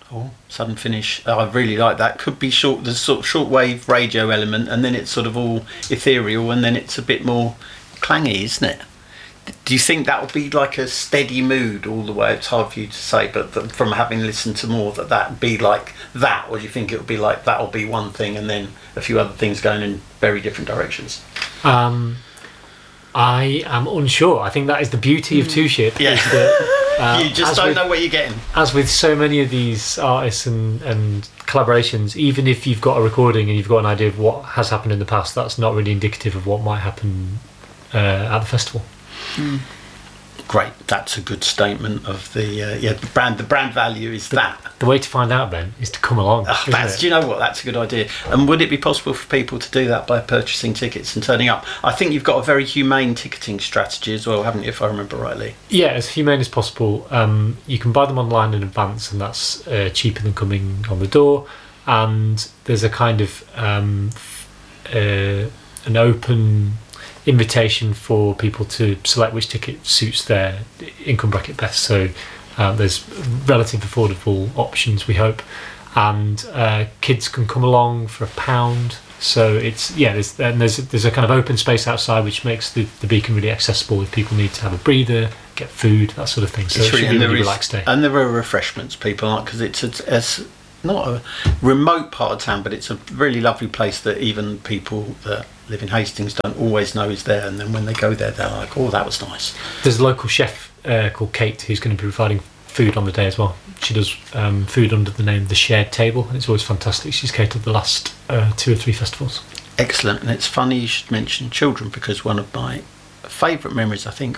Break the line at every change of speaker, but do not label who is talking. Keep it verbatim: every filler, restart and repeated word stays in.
Oh, sudden finish. Oh, I really like that. Could be short. There's sort of shortwave radio element, and then it's sort of all ethereal, and then it's a bit more clangy, isn't it? Do you think that will be like a steady mood all the way? It's hard for you to say, but the, from having listened to more, that that would be like that, or do you think it would be like that will be one thing and then a few other things going in very different directions?
Um, I am unsure. I think that is the beauty of Two Ship.
Yeah.
Is that, uh,
you just don't
with,
know what you're getting.
As with so many of these artists and, and collaborations, even if you've got a recording and you've got an idea of what has happened in the past, that's not really indicative of what might happen uh, at the festival.
Mm. Great, that's a good statement of the uh, yeah the brand. The brand value is
the,
that.
The way to find out, Ben, is to come along.
Oh, that's, do you know what? That's a good idea. And would it be possible for people to do that by purchasing tickets and turning up? I think you've got a very humane ticketing strategy as well, haven't you? If I remember rightly.
Yeah, as humane as possible. Um, you can buy them online in advance, and that's uh, cheaper than coming on the door. And there's a kind of um, uh, an open invitation for people to select which ticket suits their income bracket best. So uh, there's relative affordable options, we hope, and uh, kids can come along for a pound. So it's yeah, there's and there's there's a kind of open space outside which makes the, the beacon really accessible if people need to have a breather, get food, that sort of thing. So
it's
it should
really,
be a really
is,
relaxed day.
And there are refreshments, people aren't, because it's a, it's not a remote part of town, but it's a really lovely place that even people that live in Hastings don't always know is there, and then when they go there they're like, oh, that was nice.
There's a local chef uh, called Kate who's going to be providing food on the day as well. She does um, food under the name The Shared Table, and it's always fantastic. She's catered the last uh, two or three festivals.
Excellent. And it's funny you should mention children, because one of my favourite memories, I think,